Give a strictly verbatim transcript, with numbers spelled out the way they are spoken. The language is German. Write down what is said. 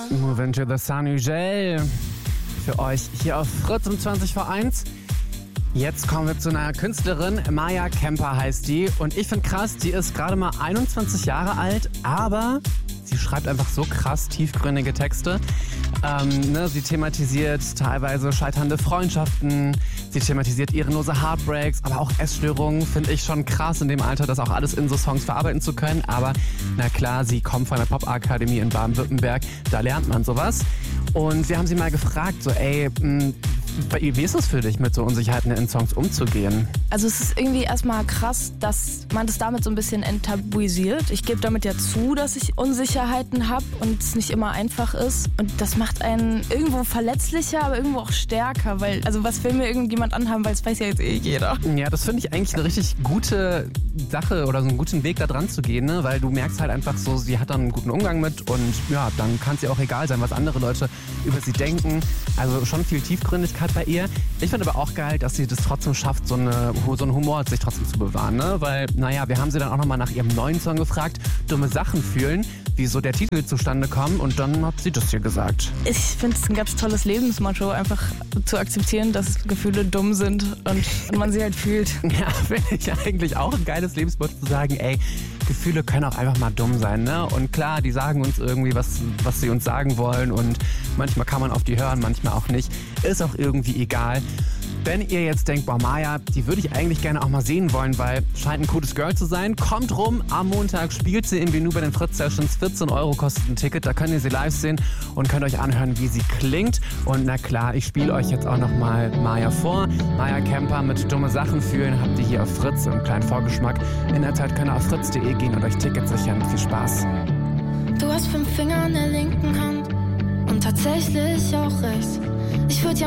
Moving to the Sun Ugel für euch hier auf Fritz um zwanzig vor eins. Jetzt kommen wir zu einer Künstlerin, Maya Kemper heißt die. Und ich finde krass, die ist gerade mal einundzwanzig Jahre alt, aber sie schreibt einfach so krass tiefgründige Texte. Ähm, ne, sie thematisiert teilweise scheiternde Freundschaften, sie thematisiert ehrenlose Heartbreaks, aber auch Essstörungen. Finde ich schon krass in dem Alter, das auch alles in so Songs verarbeiten zu können. Aber na klar, sie kommt von der Popakademie in Baden-Württemberg, da lernt man sowas. Und wir haben sie mal gefragt, so ey, mh, wie ist es für dich, mit so Unsicherheiten in Songs umzugehen? Also es ist irgendwie erstmal krass, dass man das damit so ein bisschen enttabuisiert. Ich gebe damit ja zu, dass ich Unsicherheiten habe und es nicht immer einfach ist. Und das macht einen irgendwo verletzlicher, aber irgendwo auch stärker. Weil, also was will mir irgendjemand anhaben, weil es weiß ja jetzt eh jeder. Ja, das finde ich eigentlich eine richtig gute Sache oder so einen guten Weg da dran zu gehen, ne? Weil du merkst halt einfach so, sie hat dann einen guten Umgang mit und ja, dann kann es ihr auch egal sein, was andere Leute über sie denken. Also schon viel Tiefgründigkeit bei ihr. Ich finde aber auch geil, dass sie das trotzdem schafft, so, eine, so einen Humor sich trotzdem zu bewahren, ne? Weil, naja, wir haben sie dann auch nochmal nach ihrem neuen Song gefragt, dumme Sachen fühlen, wie so der Titel zustande kommt und dann hat sie das hier gesagt. Ich finde es ein ganz tolles Lebensmotto, einfach zu akzeptieren, dass Gefühle dumm sind und, und man sie halt fühlt. Ja, finde ich eigentlich auch ein geiles Lebensmotto zu sagen, ey, Gefühle können auch einfach mal dumm sein, ne? Und klar, die sagen uns irgendwie, was, was sie uns sagen wollen und manchmal kann man auf die hören, manchmal auch nicht. Ist auch irgendwie egal. Wenn ihr jetzt denkt, boah, Maya, die würde ich eigentlich gerne auch mal sehen wollen, weil scheint ein cooles Girl zu sein, kommt rum, am Montag spielt sie im Venue bei den Fritz Sessions, vierzehn Euro kostet ein Ticket, da könnt ihr sie live sehen und könnt euch anhören, wie sie klingt. Und na klar, ich spiele euch jetzt auch nochmal Maya vor. Maya Kemper mit dumme Sachen fühlen, habt ihr hier auf Fritz im kleinen Vorgeschmack. In der Zeit könnt ihr auf fritz punkt de gehen und euch Tickets sichern. Viel Spaß. Du hast fünf Finger an der linken Hand und tatsächlich auch rechts. Ich würde ja